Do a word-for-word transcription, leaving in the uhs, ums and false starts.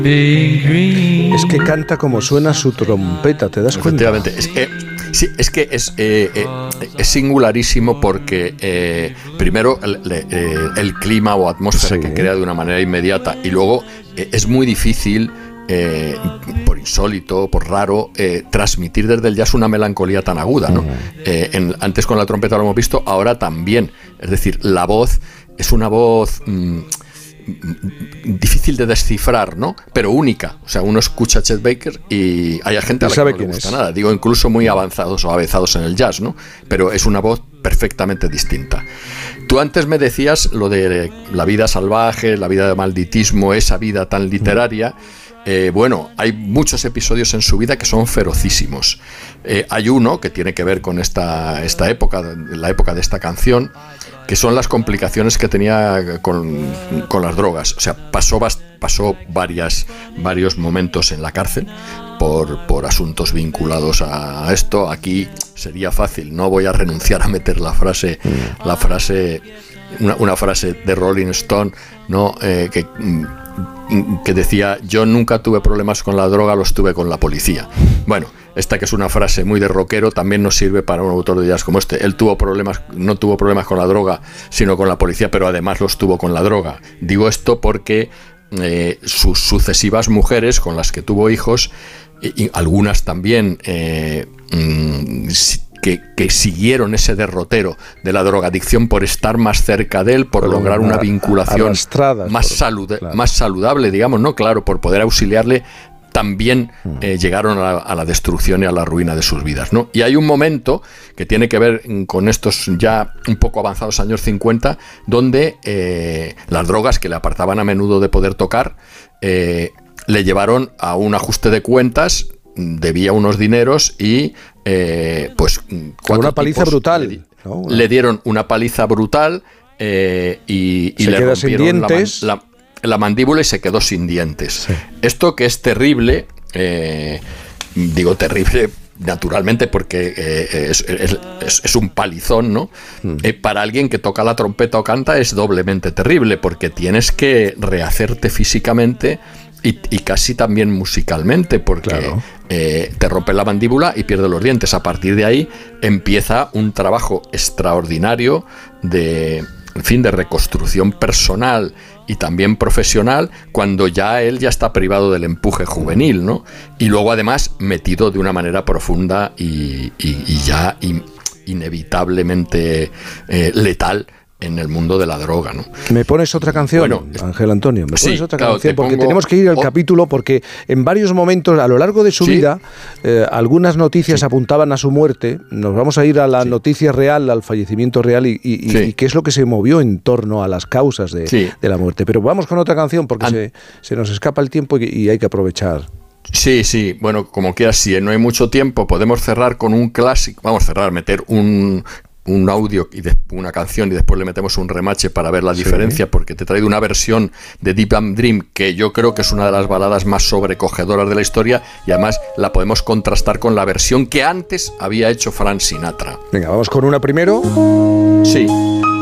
Es que canta como suena su trompeta, ¿te das cuenta? Efectivamente, es que, sí, es, que es, eh, eh, es singularísimo porque eh, primero el, eh, el clima o atmósfera sí. que crea de una manera inmediata y luego eh, es muy difícil, eh, por insólito, por raro, eh, transmitir desde el jazz una melancolía tan aguda, ¿no? Uh-huh. Eh, en, antes con la trompeta lo hemos visto, ahora también. Es decir, la voz es una voz... Mmm, difícil de descifrar, ¿no? Pero única. O sea, uno escucha a Chet Baker y hay gente a la que no le gusta es. nada. Digo, incluso muy avanzados o avezados en el jazz, ¿no? Pero es una voz perfectamente distinta. Tú antes me decías lo de la vida salvaje, la vida de malditismo, esa vida tan literaria. Eh, bueno, hay muchos episodios en su vida que son ferocísimos. Eh, hay uno que tiene que ver con esta, esta época, la época de esta canción, que son las complicaciones que tenía con, con las drogas. O sea, pasó, pasó varias, varios momentos en la cárcel por, por asuntos vinculados a esto. Aquí sería fácil, no voy a renunciar a meter la frase, la frase, una, una frase de Rolling Stone, ¿no? Eh, que, que decía: yo nunca tuve problemas con la droga, los tuve con la policía. Bueno, esta que es una frase muy de rockero también nos sirve para un autor de jazz como este. Él tuvo problemas, no tuvo problemas con la droga, sino con la policía, pero además los tuvo con la droga. Digo esto porque eh, sus sucesivas mujeres con las que tuvo hijos, y, y algunas también eh, mm, Que, que siguieron ese derrotero de la drogadicción por estar más cerca de él, por Pero lograr una vinculación más, por, saluda, claro. más saludable, digamos, ¿no? Claro, por poder auxiliarle, también eh, llegaron a la, a la destrucción y a la ruina de sus vidas, ¿no? Y hay un momento que tiene que ver con estos ya un poco avanzados años cincuenta, donde eh, las drogas, que le apartaban a menudo de poder tocar, eh, le llevaron a un ajuste de cuentas, debía unos dineros y eh, pues una paliza brutal le, ¿no? una... le dieron una paliza brutal eh, y, y se le queda sin dientes la, la, la mandíbula y se quedó sin dientes. Sí. Esto que es terrible, eh, digo terrible naturalmente porque eh, es, es, es, es un palizón, ¿no? Mm. Eh, para alguien que toca la trompeta o canta es doblemente terrible porque tienes que rehacerte físicamente Y, y casi también musicalmente, porque claro. eh, te rompe la mandíbula y pierdes los dientes. A partir de ahí empieza un trabajo extraordinario de, en fin, de reconstrucción personal y también profesional, cuando ya él ya está privado del empuje juvenil, ¿no? Y luego además metido de una manera profunda y, y, y ya in, inevitablemente eh, letal en el mundo de la droga, ¿no? ¿Me pones otra canción, bueno, Ángel Antonio? ¿Me pones sí, otra claro, canción? Porque pongo... tenemos que ir al oh. capítulo, porque en varios momentos, a lo largo de su ¿Sí? vida, eh, algunas noticias sí. apuntaban a su muerte. Nos vamos a ir a la sí. noticia real, al fallecimiento real y, y, sí. y qué es lo que se movió en torno a las causas de, sí. de la muerte. Pero vamos con otra canción, porque An... se, se nos escapa el tiempo y, y hay que aprovechar. Sí, sí, bueno, como quieras, si no hay mucho tiempo, podemos cerrar con un clásico, vamos a cerrar, meter un... un audio y de, una canción y después le metemos un remache para ver la sí. diferencia, porque te he traído una versión de Deep and Dream que yo creo que es una de las baladas más sobrecogedoras de la historia y además la podemos contrastar con la versión que antes había hecho Frank Sinatra. Venga, vamos con una primero. Sí.